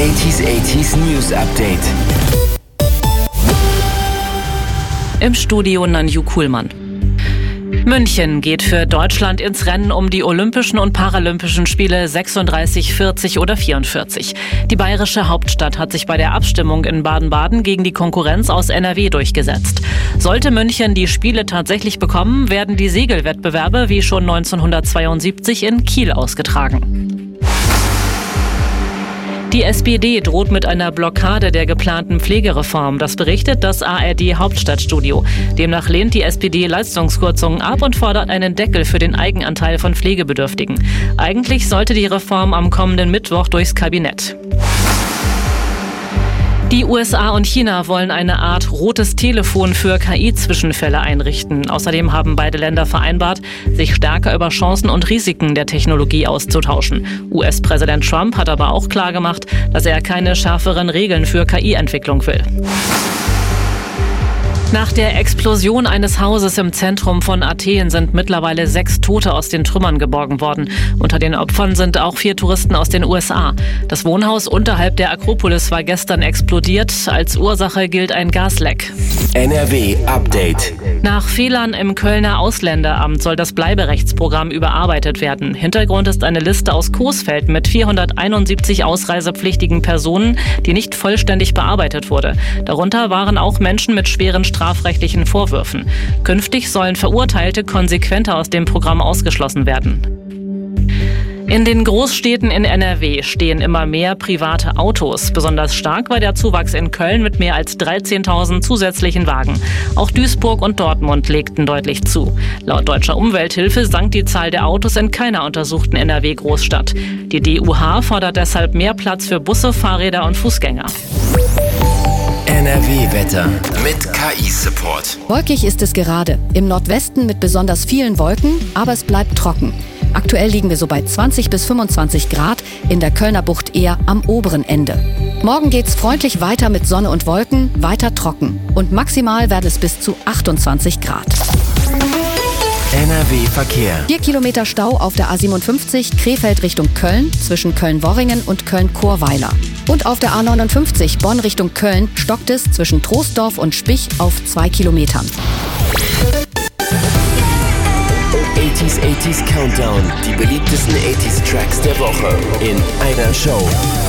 80s News Update. Im Studio Nanju Kuhlmann. München geht für Deutschland ins Rennen um die Olympischen und Paralympischen Spiele 36, 40 oder 44. Die bayerische Hauptstadt hat sich bei der Abstimmung in Baden-Baden gegen die Konkurrenz aus NRW durchgesetzt. Sollte München die Spiele tatsächlich bekommen, werden die Segelwettbewerbe wie schon 1972 in Kiel ausgetragen. Die SPD droht mit einer Blockade der geplanten Pflegereform. Das berichtet das ARD Hauptstadtstudio. Demnach lehnt die SPD Leistungskürzungen ab und fordert einen Deckel für den Eigenanteil von Pflegebedürftigen. Eigentlich sollte die Reform am kommenden Mittwoch durchs Kabinett. Die USA und China wollen eine Art rotes Telefon für KI-Zwischenfälle einrichten. Außerdem haben beide Länder vereinbart, sich stärker über Chancen und Risiken der Technologie auszutauschen. US-Präsident Trump hat aber auch klargemacht, dass er keine schärferen Regeln für KI-Entwicklung will. Nach der Explosion eines Hauses im Zentrum von Athen sind mittlerweile 6 Tote aus den Trümmern geborgen worden. Unter den Opfern sind auch 4 Touristen aus den USA. Das Wohnhaus unterhalb der Akropolis war gestern explodiert. Als Ursache gilt ein Gasleck. NRW Update. Nach Fehlern im Kölner Ausländeramt soll das Bleiberechtsprogramm überarbeitet werden. Hintergrund ist eine Liste aus Coesfeld mit 471 ausreisepflichtigen Personen, die nicht vollständig bearbeitet wurde. Darunter waren auch Menschen mit schweren strafrechtlichen Vorwürfen. Künftig sollen Verurteilte konsequenter aus dem Programm ausgeschlossen werden. In den Großstädten in NRW stehen immer mehr private Autos. Besonders stark war der Zuwachs in Köln mit mehr als 13.000 zusätzlichen Wagen. Auch Duisburg und Dortmund legten deutlich zu. Laut Deutscher Umwelthilfe sank die Zahl der Autos in keiner untersuchten NRW-Großstadt. Die DUH fordert deshalb mehr Platz für Busse, Fahrräder und Fußgänger. NRW-Wetter mit KI-Support. Wolkig ist es gerade. Im Nordwesten mit besonders vielen Wolken, aber es bleibt trocken. Aktuell liegen wir so bei 20 bis 25 Grad, in der Kölner Bucht eher am oberen Ende. Morgen geht's freundlich weiter mit Sonne und Wolken, weiter trocken. Und maximal werden es bis zu 28 Grad. NRW-Verkehr. 4 Kilometer Stau auf der A57 Krefeld Richtung Köln zwischen Köln-Worringen und Köln-Chorweiler. Und auf der A59 Bonn Richtung Köln stockt es zwischen Troisdorf und Spich auf 2 Kilometern. 80s Countdown. Die beliebtesten 80s Tracks der Woche in einer Show.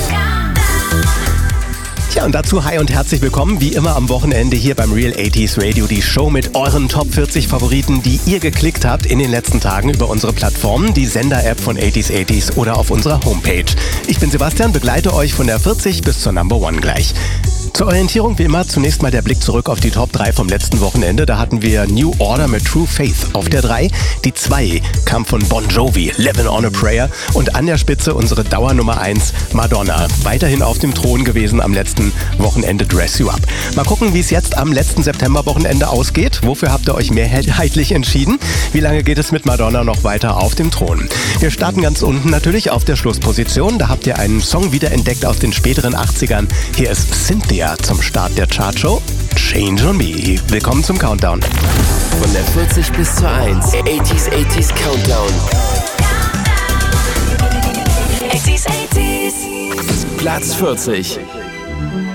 Ja, und dazu hi und herzlich willkommen, wie immer am Wochenende hier beim Real 80s Radio, die Show mit euren Top 40 Favoriten, die ihr geklickt habt in den letzten Tagen über unsere Plattformen, die Sender-App von 80s oder auf unserer Homepage. Ich bin Sebastian, begleite euch von der 40 bis zur Number 1 gleich. Zur Orientierung wie immer zunächst mal der Blick zurück auf die Top 3 vom letzten Wochenende. Da hatten wir New Order mit True Faith auf der 3. Die 2 kam von Bon Jovi, Livin' on a Prayer. Und an der Spitze unsere Dauernummer 1, Madonna. Weiterhin auf dem Thron gewesen am letzten Wochenende, Dress You Up. Mal gucken, wie es jetzt am letzten September-Wochenende ausgeht. Wofür habt ihr euch mehrheitlich entschieden? Wie lange geht es mit Madonna noch weiter auf dem Thron? Wir starten ganz unten natürlich auf der Schlussposition. Da habt ihr einen Song wiederentdeckt aus den späteren 80ern. Hier ist Cynthia zum Start der Chartshow. Change on Me. Willkommen zum Countdown. Von der 40 bis zur 1. 80s Countdown. 80s. Platz 40.